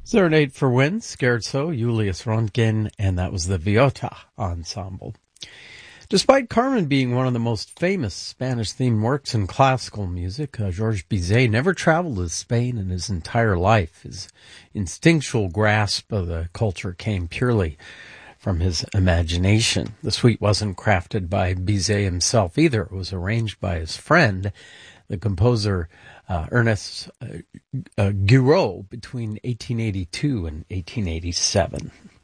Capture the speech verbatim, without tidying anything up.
Serenade for Wind, Scherzo, Julius Röntgen, and that was the Viotta Ensemble. Despite Carmen being one of the most famous Spanish-themed works in classical music, uh, Georges Bizet never traveled to Spain in his entire life. His instinctual grasp of the culture came purely from his imagination. The suite wasn't crafted by Bizet himself either. It was arranged by his friend, the composer uh, Ernest uh, uh, Guiraud, between eighteen eighty-two and eighteen eighty-seven.